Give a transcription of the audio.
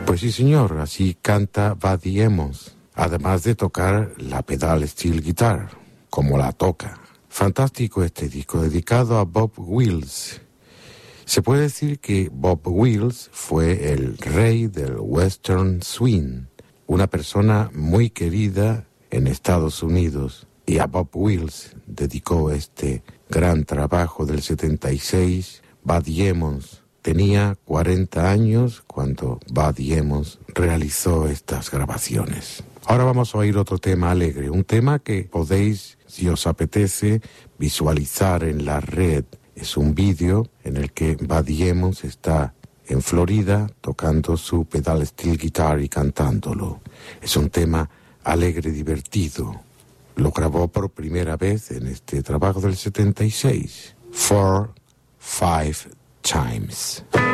Pues sí, señor, así canta Buddy Emmons, además de tocar la pedal steel guitar, como la toca. Fantástico este disco, dedicado a Bob Wills. Se puede decir que Bob Wills fue el rey del western swing, una persona muy querida en Estados Unidos, y a Bob Wills dedicó este gran trabajo del 76, Buddy Emmons. Tenía 40 años cuando Buddy Emmons realizó estas grabaciones. Ahora vamos a oír otro tema alegre, un tema que podéis, si os apetece, visualizar en la red. Es un vídeo en el que Buddy Emmons está en Florida tocando su pedal steel guitar y cantándolo. Es un tema alegre, divertido. Lo grabó por primera vez en este trabajo del 76, 4, 5 times.